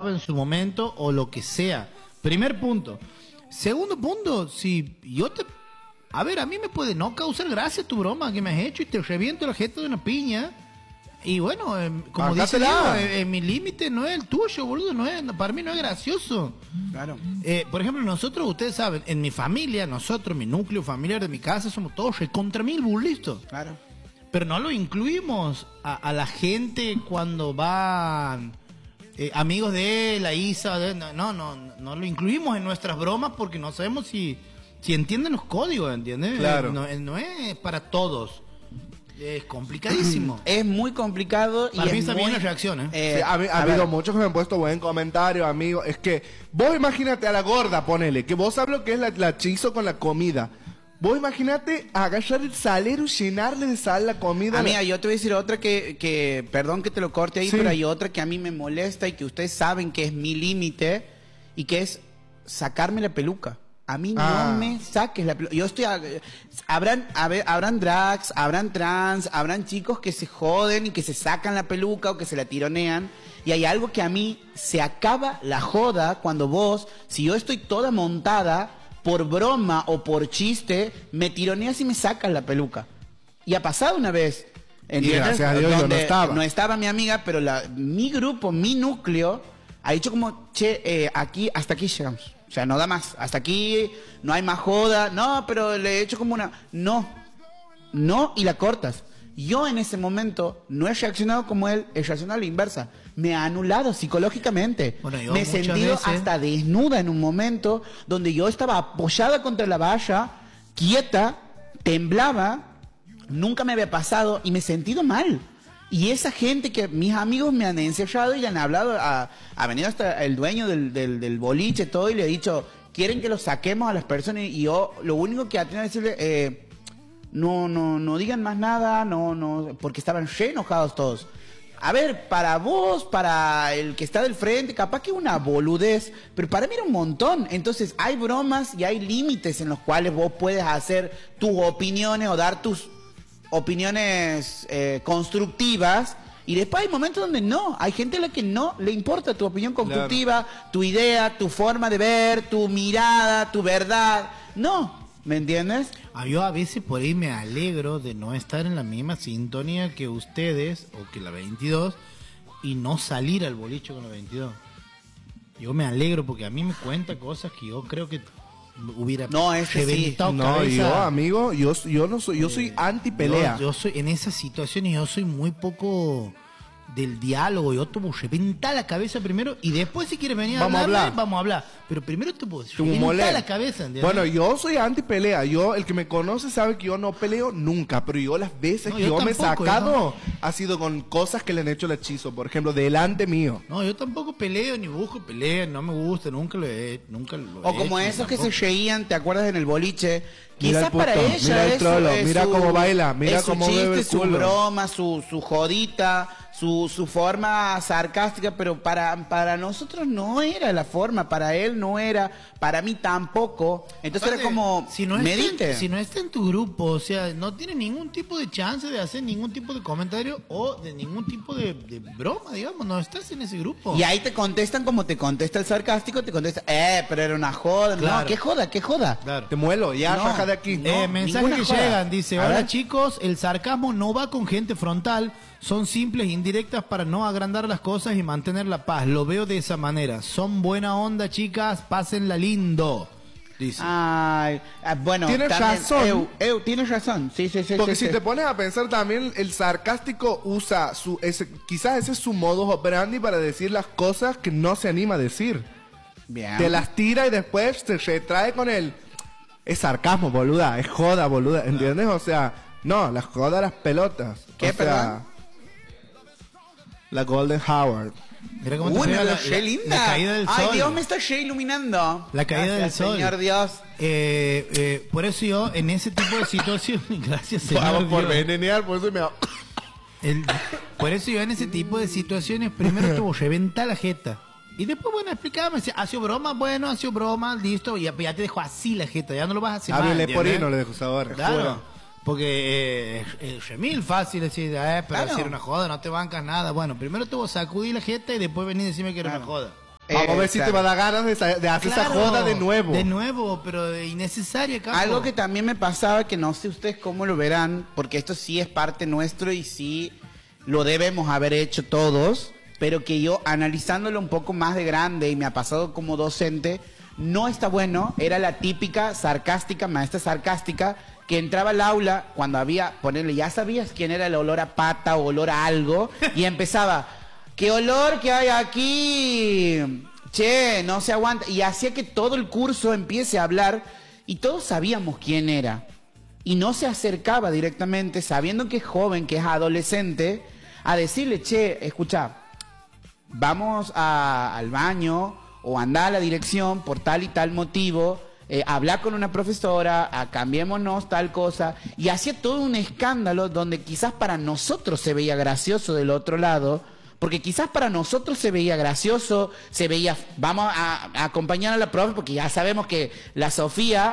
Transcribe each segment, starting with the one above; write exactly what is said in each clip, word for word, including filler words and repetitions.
papa en su momento o lo que sea. Primer punto. Segundo punto, si yo te... A ver, a mí me puede no causar gracia tu broma que me has hecho y te reviento la jeta de una piña. Y bueno, eh, como Acá dice te la- Diego, eh, eh, mi límite no es el tuyo, boludo. No es, para mí no es gracioso. Claro. Eh, por ejemplo, nosotros, ustedes saben, en mi familia, nosotros, mi núcleo familiar de mi casa, somos todos recontra mil burlistas. Claro. Pero no lo incluimos a, a la gente cuando van eh, amigos de la Isa. De, no, no, no, no lo incluimos en nuestras bromas porque no sabemos si, si entienden los códigos, ¿entiendes? Claro. Eh, no, eh, no es para todos. Es complicadísimo. Es muy complicado y Para mí es está muy... bien la reacción, ¿eh? eh, Sí, ha, ha a habido ver, muchos que me han puesto buen comentario, amigo. Es que vos imagínate a la gorda, ponele, que vos sabes lo que es la, la chizo con la comida. Vos imagínate agarrar el salero y llenarle de sal la comida. Amiga, yo te voy a decir otra que, que perdón que te lo corte ahí, Sí. pero hay otra que a mí me molesta y que ustedes saben que es mi límite y que es sacarme la peluca. A mí Ah. no me saques la peluca. Yo estoy... a- habrán, a ver, habrán drags, habrán trans, habrán chicos que se joden y que se sacan la peluca o que se la tironean. Y hay algo que a mí se acaba la joda cuando vos, si yo estoy toda montada, por broma o por chiste, me tironeas y me sacas la peluca. Y ha pasado una vez. ¿Entiendes? gracias a Dios yo no Donde estaba. No estaba mi amiga, pero la, mi grupo, mi núcleo, ha dicho como, che, eh, aquí, hasta aquí llegamos. O sea, no da más. Hasta aquí no hay más joda. No, pero le he hecho como una... No. No, y la cortas. Yo en ese momento no he reaccionado como él, he reaccionado a la inversa. Me ha anulado psicológicamente. Bueno, yo me he muchas sentido veces- hasta desnuda en un momento donde yo estaba apoyada contra la valla, quieta, temblaba, nunca me había pasado y me he sentido mal. Y esa gente que mis amigos me han encerrado y le han hablado, a, ha venido hasta el dueño del, del, del boliche todo y le he dicho, quieren que lo saquemos a las personas y yo lo único que ha tenido que decirle, eh, no, no, no digan más nada, no, no, porque estaban re enojados todos. A ver, para vos, para el que está del frente, capaz que una boludez, pero para mí era un montón. Entonces hay bromas y hay límites en los cuales vos puedes hacer tus opiniones o dar tus opiniones eh, constructivas. Y después hay momentos donde no, hay gente a la que no le importa tu opinión constructiva, tu idea, tu forma de ver, tu mirada, tu verdad. No, ¿me entiendes? Ah, yo a veces por ahí me alegro de no estar en la misma sintonía que ustedes o que la veintidós y no salir al boliche con la veintidós. Yo me alegro porque a mí me cuenta cosas que yo creo que hubiera No, ese sí. reventado No, cabeza. yo, amigo, yo, yo no soy, yo soy anti pelea. Yo, yo soy en esa situación y yo soy muy poco del diálogo. Yo tomo reventar la cabeza primero y después si quieres venir a Vamos a hablarme, hablar. vamos a hablar. Pero primero te puedo Tu reventar moler. la cabeza, ¿entiendes? Bueno, yo soy anti pelea. Yo, el que me conoce sabe que yo no peleo nunca, pero yo las veces No, que yo yo, me he tampoco, sacado yo ha sido con cosas que le han hecho el hechizo. Por ejemplo, delante mío. No, yo tampoco peleo ni busco pelea, no me gusta, nunca lo he, nunca lo O he como hecho, esos que se tampoco. reían, ¿te acuerdas en el boliche? Mira Quizás el puto, para ella mira el es su- trolo, es mira su- cómo baila, mira es su cómo chiste, mueve el su culo. broma, su, su jodita, su, su forma sarcástica, pero para, para nosotros no era la forma, para él no era, para mí tampoco. Entonces Aparte, era como, si no medite. está, en- si no está en tu grupo, o sea, no tiene ningún tipo de chance de hacer ningún tipo de comentario o de ningún tipo de, de broma, digamos, no estás en ese grupo. Y ahí te contestan como te contesta el sarcástico, te contesta, eh, pero era una joda. Claro. No, ¿qué joda? ¿Qué joda? Claro. Te muelo, ya, No. raja de aquí. Eh, No, mensajes ninguna que joda. llegan, dice, A hola ver. chicos, el sarcasmo no va con gente frontal, son simples, indirectas para no agrandar las cosas y mantener la paz, lo veo de esa manera, son buena onda chicas, pásenla lindo, dice. Ay, ah, bueno, Tienes también, razón. Eu, Eu, tienes razón. Sí, sí, sí. Porque sí, si sí. te pones a pensar también, el sarcástico usa su, ese, quizás ese es su modus operandi para decir las cosas que no se anima a decir. Bien. Te las tira y después se retrae con el... Es sarcasmo, boluda, es joda, boluda, ¿entiendes? O sea, no, las joda las pelotas. ¿Qué, o sea, perdón? la Golden Howard. Mira cómo te Uy, pega me la, lo re la- linda. la caída del Ay, sol. Dios me está re iluminando. La caída Gracias, del sol. Señor Dios. Eh, eh, por eso yo, en ese tipo de situaciones, gracias señor Vamos por Dios. venenear, por eso me... El- por eso yo en ese tipo de situaciones primero tuvo reventar la jeta. Y después, bueno, explicarme, si ha sido broma, bueno, ha sido broma, listo, y ya, ya te dejo así la jeta, ya no lo vas a hacer más. Háblele por ahí, ¿entiendes? no le dejo saber. Claro, porque eh, es remil fácil decir, eh, pero Claro. hacer una joda, no te bancas nada. Bueno, primero te voy a sacudir la jeta y después venir y decirme que era Claro. una joda. Vamos a ver si te va a dar ganas de, sa- de hacer esa Claro, joda de nuevo. De nuevo, pero de innecesaria, capo. Algo que también me pasaba, que no sé ustedes cómo lo verán, porque esto sí es parte nuestro y sí lo debemos haber hecho todos, pero que yo analizándolo un poco más de grande y me ha pasado como docente, no está bueno, era la típica sarcástica, maestra sarcástica, que entraba al aula cuando había, ponerle, ya sabías quién era el olor a pata o olor a algo, y empezaba, ¿qué olor que hay aquí? Che, no se aguanta. Y hacía que todo el curso empiece a hablar y todos sabíamos quién era. Y no se acercaba directamente, sabiendo que es joven, que es adolescente, a decirle, che, escucha, vamos a- al baño o anda a la dirección por tal y tal motivo, eh, hablar con una profesora, a, cambiémonos tal cosa, y hacía todo un escándalo donde quizás para nosotros se veía gracioso del otro lado, porque quizás para nosotros se veía gracioso, se veía, vamos a, a acompañar a la profe, porque ya sabemos que la Sofía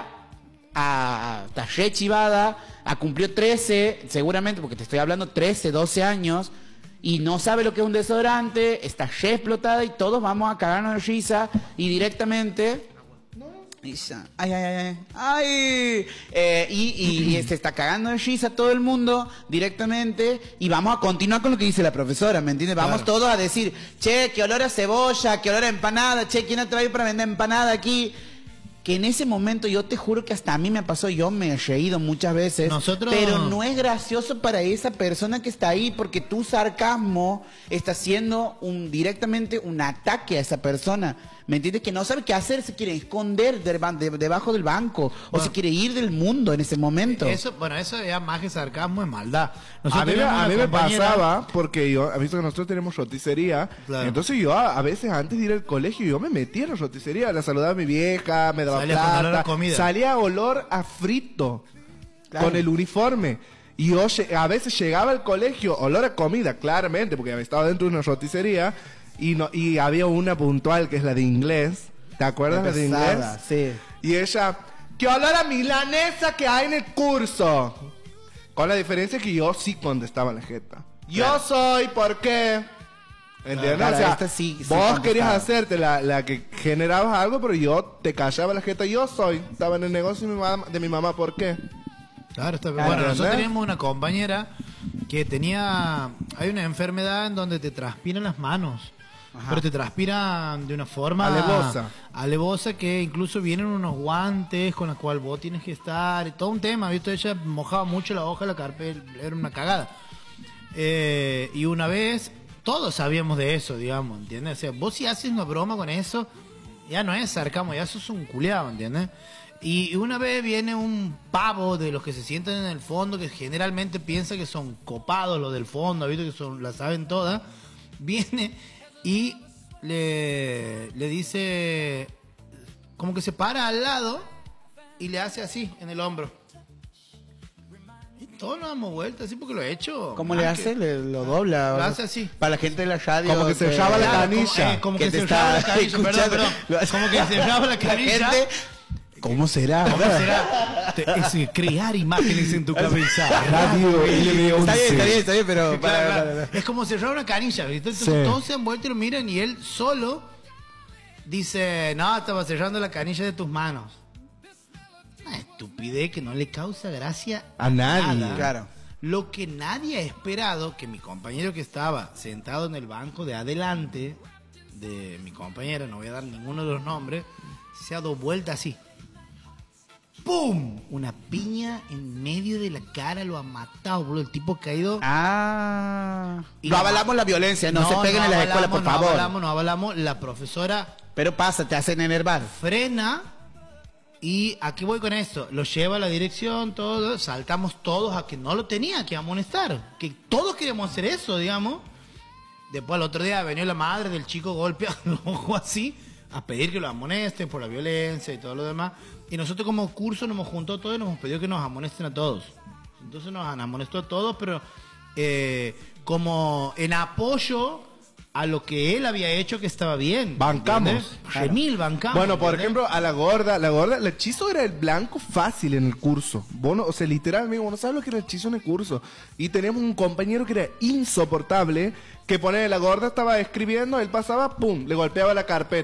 a, a- está re chivada, a cumplió trece, seguramente, porque te estoy hablando trece, doce años, y no sabe lo que es un desodorante, está re explotada y todos vamos a cagarnos de risa y directamente... Y ya, Ay, ay, ay, ay, ay. Eh, y, y- y se está cagando de risa todo el mundo directamente y vamos a continuar con lo que dice la profesora, ¿me entiendes? Vamos Claro. todos a decir, che, qué olor a cebolla, qué olor a empanada, che, ¿quién ha traído para vender empanada aquí? Que en ese momento yo te juro que hasta a mí me pasó, yo me he reído muchas veces, Nosotros- pero no es gracioso para esa persona que está ahí porque tu sarcasmo está haciendo un, directamente un ataque a esa persona. ¿Me entiendes? Que no sabe qué hacer, se quiere esconder de- de- debajo del banco o Bueno. se quiere ir del mundo en ese momento. Eso, bueno, eso ya más que sarcasmo es maldad. A mí, me- teníamos a una mí me compañera- pasaba, porque yo, ha visto que nosotros tenemos roticería, Claro. entonces yo a, a veces antes de ir al colegio yo me metía en la roticería, la saludaba a mi vieja, me daba Salía con olor a plata, comida. salía olor a frito Claro. con el uniforme. Y yo lle- a veces llegaba al colegio, olor a comida, claramente, porque estaba dentro de una roticería y, no, y había una puntual que es la de inglés. ¿Te acuerdas la de inglés? Pesada, sí. Y ella, ¿qué olor a milanesa que hay en el curso? Con la diferencia que yo sí contestaba la jeta. Yo Claro. soy, ¿por qué? ¿Entiendes? Claro, o sea, esta sí- sí vos contestaba. querías hacerte la, la que generabas algo, pero yo te callaba la jeta. Yo soy. Estaba en el negocio de mi mamá, de mi mamá ¿por qué? Claro, está bien. Claro, Bueno, nosotros ¿entendés? teníamos una compañera que tenía... Hay una enfermedad en donde te transpiran las manos. Ajá. Pero te transpiran de una forma... Alevosa. Alevosa, que incluso vienen unos guantes con los cuales vos tienes que estar. Y todo un tema, ¿viste? Ella mojaba mucho la hoja, la carpeta, era una cagada. Eh, y una vez, todos sabíamos de eso, digamos, ¿entiendes? O sea, vos si haces una broma con eso, ya no es sarcasmo, ya sos un culiado, ¿entiendes? Y una vez viene un pavo de los que se sientan en el fondo, que generalmente piensa que son copados los del fondo, ¿viste? Que son, la saben todas. Viene y le, le dice, como que se para al lado y le hace así, en el hombro. Y todos nos damos vuelta, así porque lo he hecho. ¿Cómo le Ah, hace? que- Le- lo dobla. Lo ¿o? hace así. Para la gente de la radio. Como que se llama la Claro, canilla. Como, eh, como que, Que te se cerraba la está canilla, perdón, escuchando. perdón. Lo hace- Como que se cerraba la canilla. gente, ¿cómo será? ¿Cómo será? Te- es eh, crear imágenes en tu cabeza. Radio L B once. Está bien, está bien, está bien, pero... Claro, para- claro. para- para- Es como cerrar una canilla, ¿viste? Entonces Sí. todos se han vuelto y lo miran y él solo dice, no, estaba cerrando la canilla de tus manos. Una estupidez que no le causa gracia A nadie. nada. Claro. Lo que nadie ha esperado, que mi compañero que estaba sentado en el banco de adelante de mi compañera, no voy a dar ninguno de los nombres, se ha dado vuelta así. ¡Pum! Una piña en medio de la cara, lo ha matado, boludo. El tipo caído. Ah. Y No la- avalamos la violencia, no, se peguen en las escuelas, por no favor. avalamos, no avalamos. La profesora Pero pasa, te hacen enervar. frena y aquí voy con esto. Lo lleva a la dirección, todo. Saltamos todos a que no lo tenía que amonestar. Que todos queríamos hacer eso, digamos. Después al otro día venía la madre del chico golpeado el ojo así a pedir que lo amonesten por la violencia y todo lo demás. Y nosotros como curso nos hemos juntado todos y nos hemos pedido que nos amonesten a todos. Entonces nos han amonestado a todos, pero eh, como en apoyo a lo que él había hecho que estaba bien. Bancamos. ¿entiendes? Remil bancamos. Bueno, por ¿entiendes? ejemplo, a la gorda, la gorda, el hechizo era el blanco fácil en el curso. Vos no, o sea, literalmente, vos no sabes lo que era el hechizo en el curso. Y teníamos un compañero que era insoportable, que pone la gorda estaba escribiendo, él pasaba, pum, le golpeaba la carpeta.